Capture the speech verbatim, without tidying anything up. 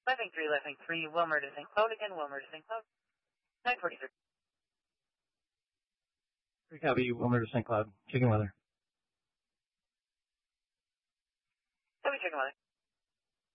Lifting three, lifting three, Wilmer to Saint Cloud again, Wilmer to Saint Cloud. nine forty-three. three copy, Wilmer to Saint Cloud. Checking weather. Copy, checking weather.